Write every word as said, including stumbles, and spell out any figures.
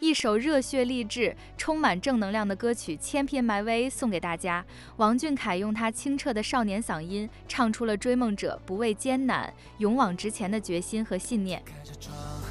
一首热血励志、充满正能量的歌曲《千匹埋威》送给大家。王俊凯用他清澈的少年嗓音，唱出了追梦者不畏艰难、勇往直前的决心和信念。 开着窗